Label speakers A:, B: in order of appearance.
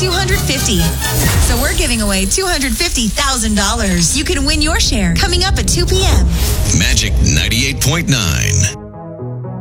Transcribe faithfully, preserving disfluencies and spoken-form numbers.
A: two hundred fifty dollars. So we're giving away two hundred fifty thousand dollars. You can win your share coming up at two p.m.
B: Magic ninety-eight point nine.